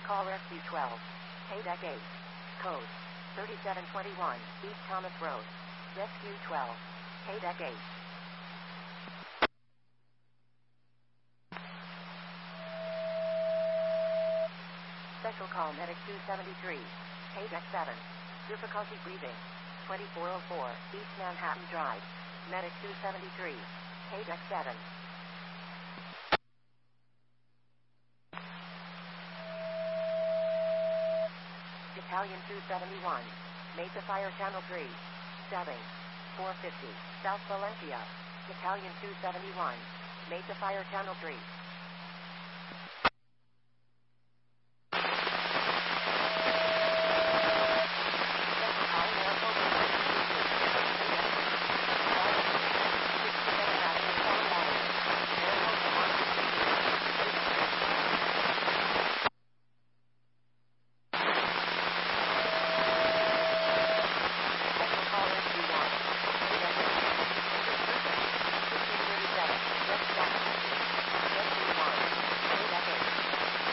Call Rescue 12. Paydeck 8. Code 3721, East Thomas Road. Rescue 12. Paydeck 8. Special call Medic 273. Paydeck 7. Difficulty breathing. 2404, East Manhattan Drive. Medic 273. Paydeck 7. Battalion 271. Mesa Fire Channel 3. Stabbing. 450, South Valencia. Battalion 271. Mesa Fire Channel 3.